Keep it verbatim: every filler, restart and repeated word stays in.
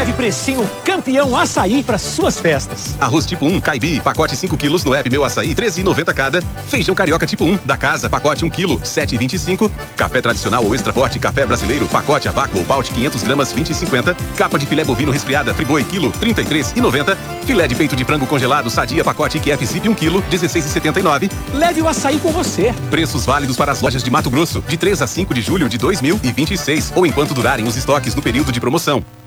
Leve precinho campeão açaí para suas festas. Arroz tipo um, Caibi, pacote cinco quilos no app Meu Açaí, treze reais e noventa centavos cada. Feijão carioca tipo um, da casa, pacote um quilo, sete reais e vinte e cinco centavos. Café tradicional ou extra forte, café brasileiro, pacote a vácuo ou balde quinhentas gramas, vinte e cinquenta. Capa de filé bovino resfriada, Friboi, quilo, trinta e três reais e noventa centavos. Filé de peito de frango congelado, Sadia, pacote I Q F Zip um quilo, dezesseis reais e setenta e nove centavos. Leve o açaí com você. Preços válidos para as lojas de Mato Grosso, de três a cinco de julho de dois mil e vinte e seis, ou enquanto durarem os estoques no período de promoção.